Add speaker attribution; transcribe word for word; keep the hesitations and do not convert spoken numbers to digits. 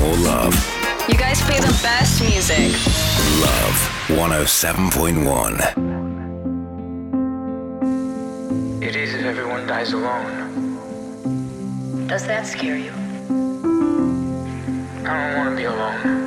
Speaker 1: more love.
Speaker 2: You guys play the best music.
Speaker 1: Love one oh seven point one.
Speaker 3: It is if everyone dies alone.
Speaker 4: Does that scare you?
Speaker 3: I don't want to be alone.